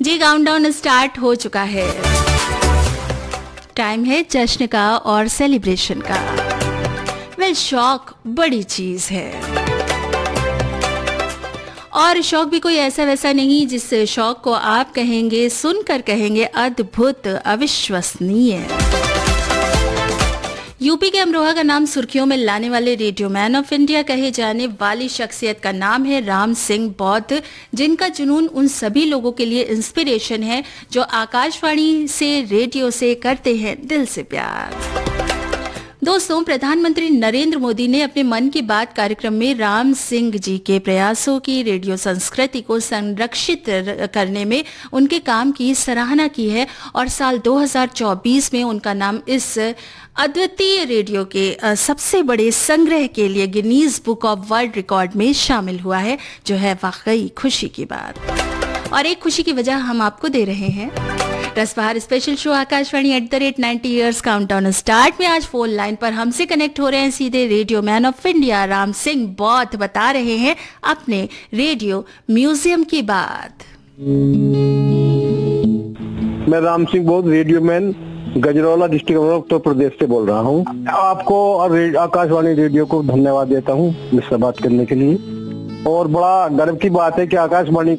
जी countdown start हो चुका है। टाइम है जश्न का और सेलिब्रेशन का। वेल, शौक बड़ी चीज है और शौक भी कोई ऐसा वैसा नहीं जिस शौक को आप कहेंगे, सुनकर कहेंगे अद्भुत, अविश्वसनीय। यूपी के अमरोहा का नाम सुर्खियों में लाने वाले रेडियो मैन ऑफ इंडिया कहे जाने वाली शख्सियत का नाम है राम सिंह बौद्ध, जिनका जुनून उन सभी लोगों के लिए इंस्पिरेशन है जो आकाशवाणी से, रेडियो से करते हैं दिल से प्यार। दोस्तों, प्रधानमंत्री नरेंद्र मोदी ने अपने मन की बात कार्यक्रम में राम सिंह जी के प्रयासों की, रेडियो संस्कृति को संरक्षित करने में उनके काम की सराहना की है और साल 2024 में उनका नाम इस अद्वितीय रेडियो के सबसे बड़े संग्रह के लिए Guinness book of world record में शामिल हुआ है, जो है वाकई खुशी की बात। और एक खुशी की वजह हम आपको दे रहे हैं। रसबहार special show Akashvani @90 years countdown start में आज फोन लाइन पर हमसे कनेक्ट हो रहे हैं सीधे radio man of India Ram Singh बौद्ध, बता रहे हैं अपने रेडियो म्यूजियम की बात। मैं राम सिंह बौद्ध, radio man, Gajraula district Uttar Pradesh से बोल रहा हूँ। आपको और आकाशवाणी रेडियो को धन्यवाद देता हूँ मुझसे बात करने के लिए। और बड़ा गर्व की बात है कि आकाशवाणी